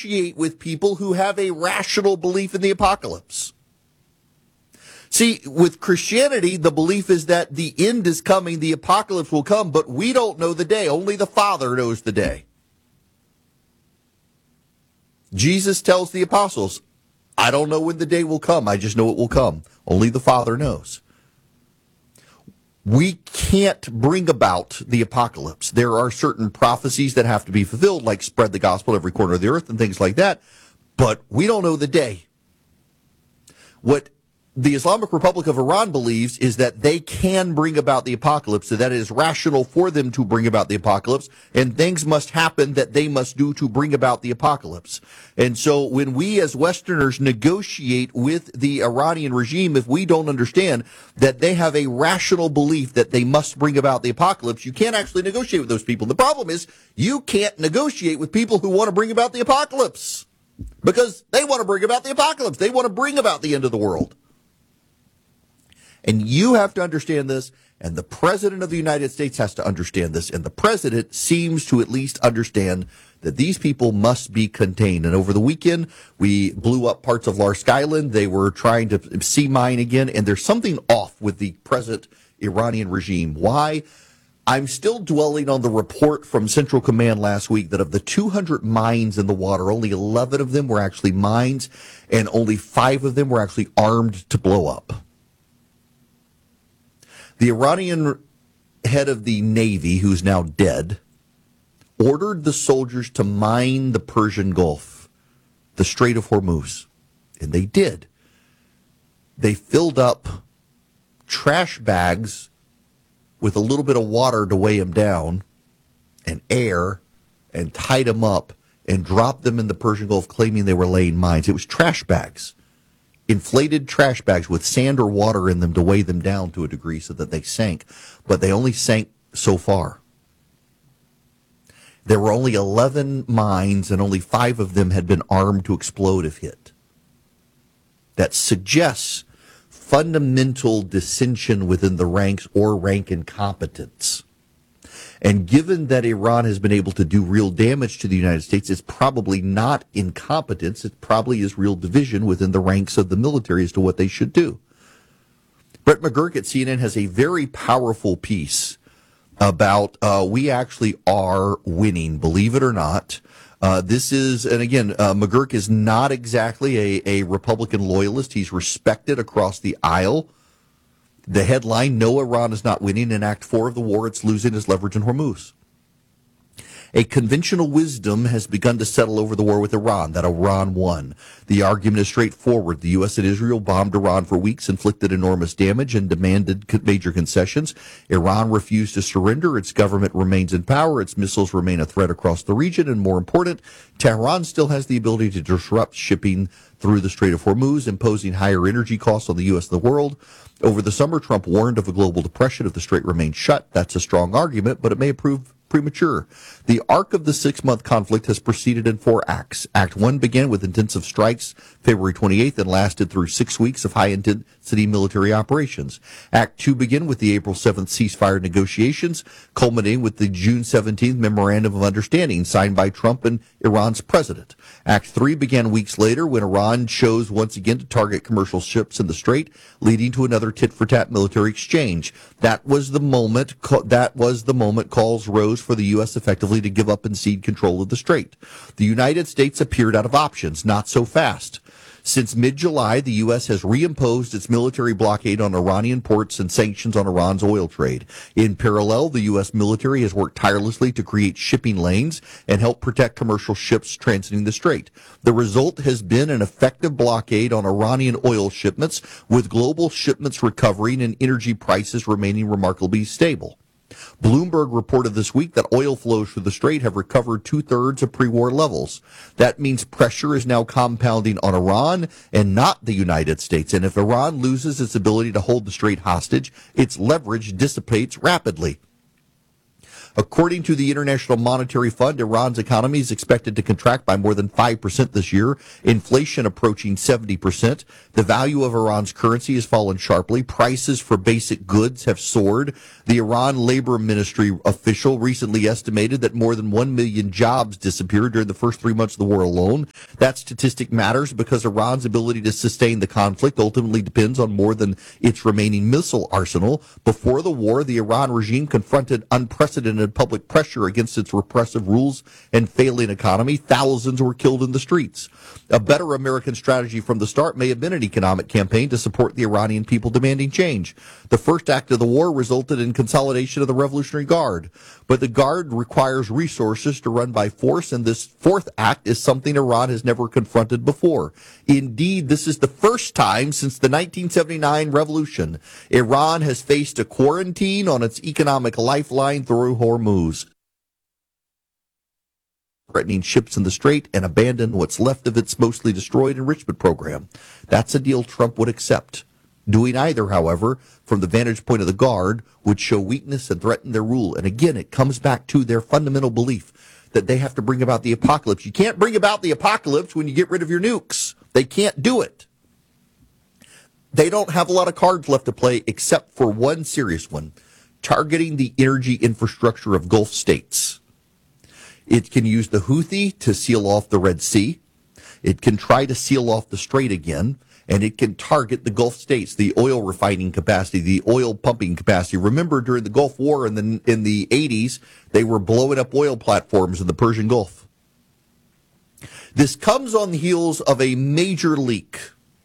negotiate with people who have a rational belief in the apocalypse. See, with Christianity, the belief is that the end is coming, the apocalypse will come, but we don't know the day. Only the Father knows the day. Jesus tells the apostles, I don't know when the day will come. I just know it will come. Only the Father knows. We can't bring about the apocalypse. There are certain prophecies that have to be fulfilled, like spread the gospel every corner of the earth and things like that, but we don't know the day. What the Islamic Republic of Iran believes is that they can bring about the apocalypse, so that it is rational for them to bring about the apocalypse, and things must happen that they must do to bring about the apocalypse. And so when we as Westerners negotiate with the Iranian regime, if we don't understand that they have a rational belief that they must bring about the apocalypse, you can't actually negotiate with those people. The problem is you can't negotiate with people who want to bring about the apocalypse, because they want to bring about the apocalypse. They want to bring about the end of the world. And you have to understand this, and the President of the United States has to understand this, and the President seems to at least understand that these people must be contained. And over the weekend, we blew up parts of Larsk Island. They were trying to sea mine again, and there's something off with the present Iranian regime. Why? I'm still dwelling on the report from Central Command last week that of the 200 mines in the water, only 11 of them were actually mines, and only 5 of them were actually armed to blow up. The Iranian head of the Navy, who's now dead, ordered the soldiers to mine the Persian Gulf, the Strait of Hormuz. And they did. They filled up trash bags with a little bit of water to weigh them down and air, and tied them up and dropped them in the Persian Gulf, claiming they were laying mines. It was trash bags. Inflated trash bags with sand or water in them to weigh them down to a degree so that they sank. But they only sank so far. There were only 11 mines, and only 5 of them had been armed to explode if hit. That suggests fundamental dissension within the ranks or rank incompetence. And given that Iran has been able to do real damage to the United States, it's probably not incompetence. It probably is real division within the ranks of the military as to what they should do. Brett McGurk at CNN has a very powerful piece about we actually are winning, believe it or not. This is, and again, McGurk is not exactly a Republican loyalist. He's respected across the aisle. The headline, no, Iran is not winning. In Act 4 of the war, it's losing its leverage in Hormuz. A conventional wisdom has begun to settle over the war with Iran, that Iran won. The argument is straightforward. The U.S. and Israel bombed Iran for weeks, inflicted enormous damage, and demanded major concessions. Iran refused to surrender. Its government remains in power. Its missiles remain a threat across the region. And more important, Tehran still has the ability to disrupt shipping through the Strait of Hormuz, imposing higher energy costs on the U.S. and the world. Over the summer, Trump warned of a global depression if the strait remains shut. That's a strong argument, but it may prove premature. The arc of the 6-month conflict has proceeded in 4 acts. Act 1 began with intensive strikes February 28th and lasted through 6 weeks of high-intensity military operations. Act 2 began with the April 7th ceasefire negotiations, culminating with the June 17th Memorandum of Understanding signed by Trump and Iran's president. Act 3 began weeks later when Iran chose once again to target commercial ships in the strait, leading to another tit-for-tat military exchange. That was the moment calls rose for the U.S. effectively to give up and cede control of the strait. The United States appeared out of options. Not so fast. Since mid-July, the U.S. has reimposed its military blockade on Iranian ports and sanctions on Iran's oil trade. In parallel, the U.S. military has worked tirelessly to create shipping lanes and help protect commercial ships transiting the strait. The result has been an effective blockade on Iranian oil shipments, with global shipments recovering and energy prices remaining remarkably stable. Bloomberg reported this week that oil flows through the strait have recovered 2/3 of pre-war levels. That means pressure is now compounding on Iran and not the United States. And if Iran loses its ability to hold the strait hostage, its leverage dissipates rapidly. According to the International Monetary Fund, Iran's economy is expected to contract by more than 5% this year, inflation approaching 70%. The value of Iran's currency has fallen sharply. Prices for basic goods have soared. The Iran Labor Ministry official recently estimated that more than 1 million jobs disappeared during the first 3 months of the war alone. That statistic matters because Iran's ability to sustain the conflict ultimately depends on more than its remaining missile arsenal. Before the war, the Iran regime confronted unprecedented public pressure against its repressive rules and failing economy. Thousands were killed in the streets. A better American strategy from the start may have been an economic campaign to support the Iranian people demanding change. The first act of the war resulted in consolidation of the Revolutionary Guard, but the Guard requires resources to run by force, and this fourth act is something Iran has never confronted before. Indeed, this is the first time since the 1979 revolution Iran has faced a quarantine on its economic lifeline through Hormuz, threatening ships in the strait and abandon what's left of its mostly destroyed enrichment program. That's a deal Trump would accept. Doing either, however, from the vantage point of the Guard, would show weakness and threaten their rule. And again, it comes back to their fundamental belief that they have to bring about the apocalypse. You can't bring about the apocalypse when you get rid of your nukes. They can't do it. They don't have a lot of cards left to play except for one serious one, targeting the energy infrastructure of Gulf states. It can use the Houthi to seal off the Red Sea. It can try to seal off the Strait again, and it can target the Gulf states, the oil refining capacity, the oil pumping capacity. Remember, during the Gulf War in the 80s, they were blowing up oil platforms in the Persian Gulf. This comes on the heels of a major leak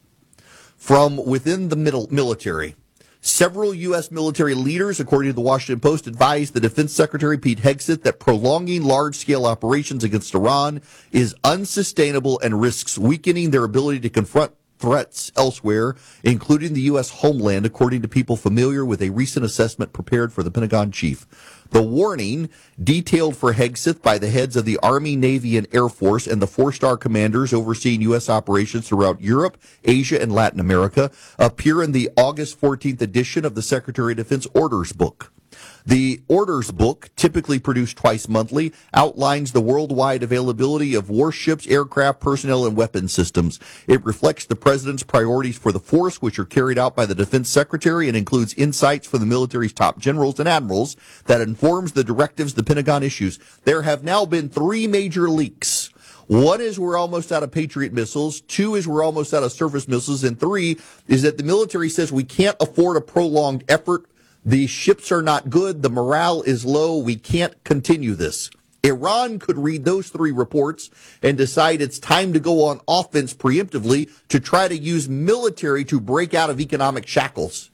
from within the military. Several U.S. military leaders, according to the Washington Post, advised the Defense Secretary Pete Hegseth that prolonging large-scale operations against Iran is unsustainable and risks weakening their ability to confront threats elsewhere, including the U.S. homeland, according to people familiar with a recent assessment prepared for the Pentagon chief. The warning, detailed for Hegseth by the heads of the Army, Navy, and Air Force and the four-star commanders overseeing U.S. operations throughout Europe, Asia, and Latin America, appear in the August 14th edition of the Secretary of Defense Orders Book. The Orders Book, typically produced twice monthly, outlines the worldwide availability of warships, aircraft, personnel, and weapon systems. It reflects the President's priorities for the force, which are carried out by the Defense Secretary, and includes insights from the military's top generals and admirals that informs the directives the Pentagon issues. There have now been 3 major leaks. One is we're almost out of Patriot missiles. 2 is we're almost out of surface missiles. And 3 is that the military says we can't afford a prolonged effort. The ships are not good. The morale is low. We can't continue this. Iran could read those 3 reports and decide it's time to go on offense preemptively to try to use military to break out of economic shackles.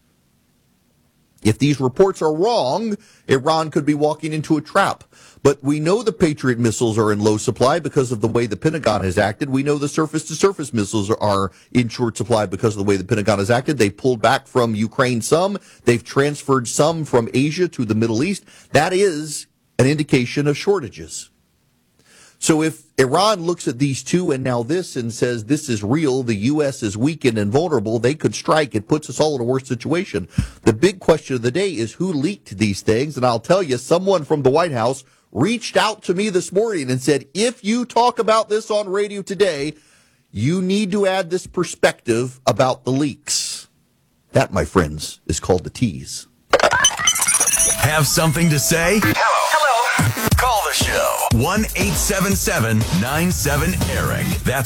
If these reports are wrong, Iran could be walking into a trap. But we know the Patriot missiles are in low supply because of the way the Pentagon has acted. We know the surface-to-surface missiles are in short supply because of the way the Pentagon has acted. They've pulled back from Ukraine some. They've transferred some from Asia to the Middle East. That is an indication of shortages. So if Iran looks at these 2 and now this and says this is real, the U.S. is weakened and vulnerable, they could strike. It puts us all in a worse situation. The big question of the day is who leaked these things? And I'll tell you, someone from the White House reached out to me this morning and said, if you talk about this on radio today, you need to add this perspective about the leaks. That, my friends, is called the tease. Have something to say? Hello. Call the show. 1-877-97-ERIC. That's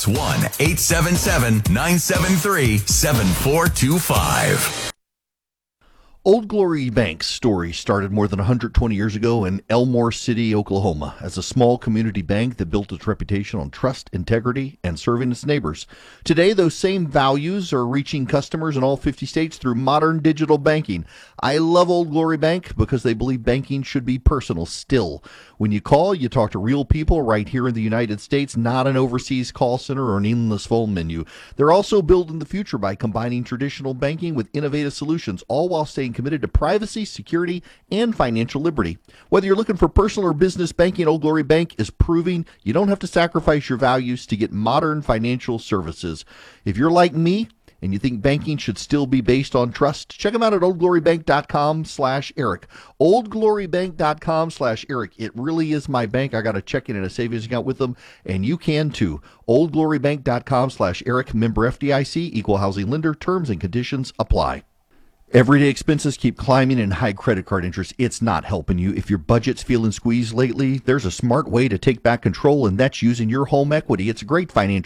1-877-973-7425. Old Glory Bank's story started more than 120 years ago in Elmore City, Oklahoma, as a small community bank that built its reputation on trust, integrity, and serving its neighbors. Today, those same values are reaching customers in all 50 states through modern digital banking. I love Old Glory Bank because they believe banking should be personal still. When you call, you talk to real people right here in the United States, not an overseas call center or an endless phone menu. They're also building the future by combining traditional banking with innovative solutions, all while staying committed to privacy, security, and financial liberty. Whether you're looking for personal or business banking, Old Glory Bank is proving you don't have to sacrifice your values to get modern financial services. If you're like me and you think banking should still be based on trust, check them out at oldglorybank.com/Eric. Oldglorybank.com/Eric. It really is my bank. I got a checking and a savings account with them, and you can too. Oldglorybank.com/Eric. Member FDIC, equal housing lender. Terms and conditions apply. Everyday expenses keep climbing and high credit card interest. It's not helping you. If your budget's feeling squeezed lately, there's a smart way to take back control, and that's using your home equity. It's a great financial